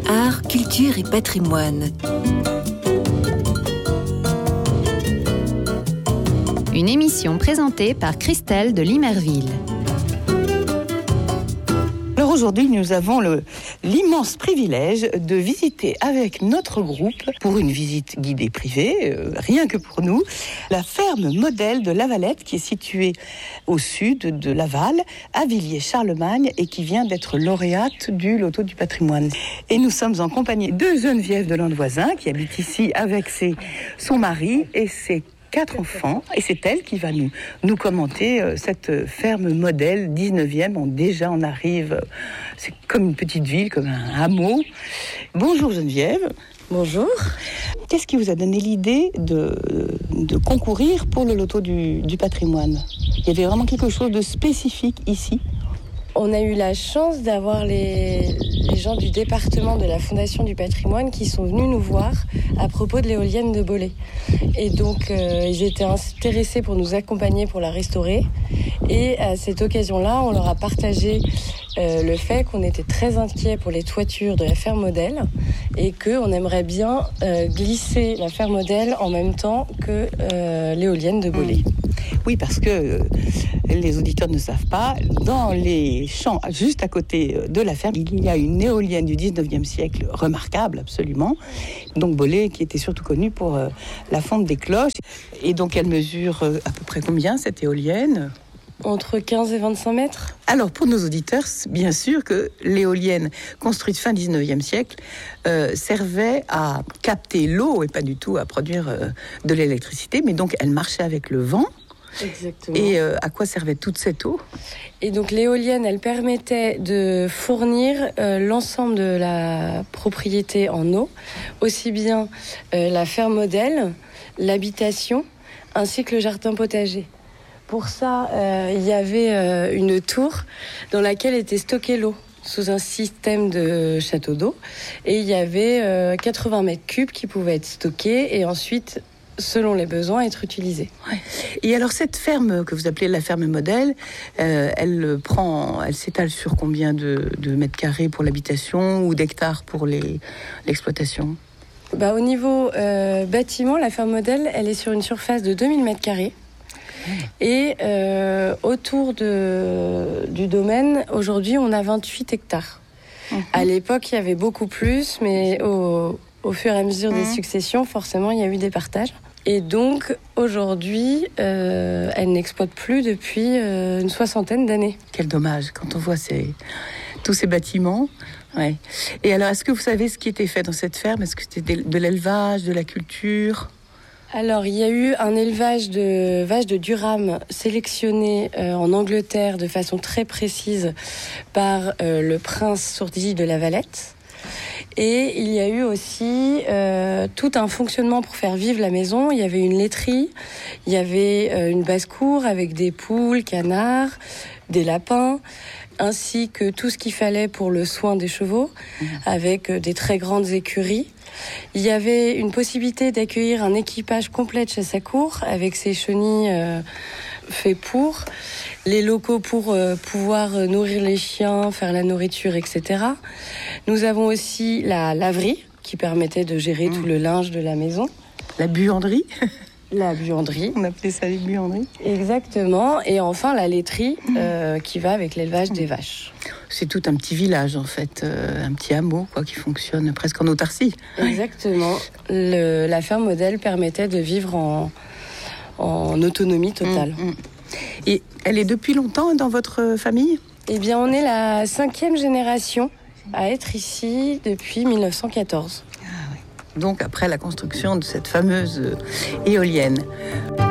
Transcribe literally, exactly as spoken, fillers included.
Art, culture et patrimoine. Une émission présentée par Christelle de Limerville. Alors aujourd'hui, nous avons le, l'immense privilège de visiter avec notre groupe, pour une visite guidée privée, euh, rien que pour nous, la ferme modèle de Lavalette qui est située au sud de Laval, à Villiers-Charlemagne, et qui vient d'être lauréate du Loto du patrimoine. Et nous sommes en compagnie de Geneviève de Landevoisin qui habite ici avec ses, son mari et ses quatre enfants, et c'est elle qui va nous, nous commenter euh, cette ferme modèle dix-neuvième. On, déjà, on arrive, euh, c'est comme une petite ville, comme un hameau. Bonjour Geneviève. Bonjour. Qu'est-ce qui vous a donné l'idée de, de concourir pour le loto du, du patrimoine ? Il y avait vraiment quelque chose de spécifique ici ? On a eu la chance d'avoir les, les gens du département de la Fondation du patrimoine qui sont venus nous voir à propos de l'éolienne de Bollé. Et donc, euh, ils étaient intéressés pour nous accompagner pour la restaurer. Et à cette occasion-là, on leur a partagé euh, le fait qu'on était très inquiets pour les toitures de la ferme modèle et qu'on aimerait bien euh, glisser la ferme modèle en même temps que euh, l'éolienne de Bollé. Mmh. Oui, parce que euh, les auditeurs ne savent pas, dans les champs juste à côté de la ferme, il y a une éolienne du dix-neuvième siècle remarquable, absolument. Donc Bollé, qui était surtout connu pour euh, la fonte des cloches. Et donc elle mesure euh, à peu près combien, cette éolienne ? Entre quinze et vingt-cinq mètres. Alors, pour nos auditeurs, bien sûr que l'éolienne construite fin dix-neuvième siècle euh, servait à capter l'eau et pas du tout à produire euh, de l'électricité, mais donc elle marchait avec le vent. Exactement. Et euh, à quoi servait toute cette eau ? Et donc l'éolienne, elle permettait de fournir euh, l'ensemble de la propriété en eau, aussi bien euh, la ferme modèle, l'habitation, ainsi que le jardin potager. Pour ça, euh, il y avait euh, une tour dans laquelle était stockée l'eau sous un système de château d'eau. Et il y avait euh, quatre-vingts mètres cubes qui pouvaient être stockés et ensuite, selon les besoins, être utilisés. Ouais. Et alors cette ferme que vous appelez la ferme modèle, euh, elle prend, elle s'étale sur combien de, de mètres carrés pour l'habitation ou d'hectares pour les, l'exploitation ? Bah, au niveau euh, bâtiment, la ferme modèle, elle est sur une surface de deux mille mètres carrés. Et euh, autour de, du domaine, aujourd'hui, on a vingt-huit hectares. Mmh. À l'époque, il y avait beaucoup plus, mais au, au fur et à mesure mmh. des successions, forcément, il y a eu des partages. Et donc, aujourd'hui, euh, elle n'exploite plus depuis euh, une soixantaine d'années. Quel dommage, quand on voit ces, tous ces bâtiments. Ouais. Et alors, est-ce que vous savez ce qui était fait dans cette ferme ? Est-ce que c'était de l'élevage, de la culture ? Alors, il y a eu un élevage de vaches de Durham sélectionné euh, en Angleterre de façon très précise par euh, le prince Sourdis de Lavalette. Et il y a eu aussi euh, tout un fonctionnement pour faire vivre la maison. Il y avait une laiterie, il y avait euh, une basse-cour avec des poules, canards, des lapins, ainsi que tout ce qu'il fallait pour le soin des chevaux, mmh. avec euh, des très grandes écuries. Il y avait une possibilité d'accueillir un équipage complet de chasse à courre avec ses chenilles euh, faits pour, les locaux pour euh, pouvoir nourrir les chiens, faire la nourriture, et cetera. Nous avons aussi la laverie qui permettait de gérer mmh. tout le linge de la maison. La buanderie. La buanderie. On appelait ça les buanderies. Exactement. Et enfin, la laiterie euh, qui va avec l'élevage mmh. des vaches. C'est tout un petit village, en fait, euh, un petit hameau quoi, qui fonctionne presque en autarcie. Exactement. Le, la ferme modèle permettait de vivre en, en autonomie totale. Mmh, mmh. Et elle est depuis longtemps dans votre famille ? Eh bien, on est la cinquième génération à être ici depuis mille neuf cent quatorze. Ah, oui. Donc après la construction de cette fameuse éolienne.